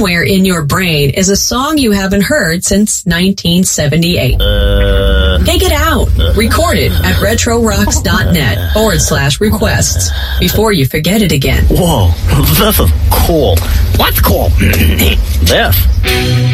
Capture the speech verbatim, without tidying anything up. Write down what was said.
somewhere in your brain is a song you haven't heard since nineteen seventy-eight. Uh, Take it out. Record it at retrorocks.net forward slash requests before you forget it again. Whoa, this is cool. What's cool? This.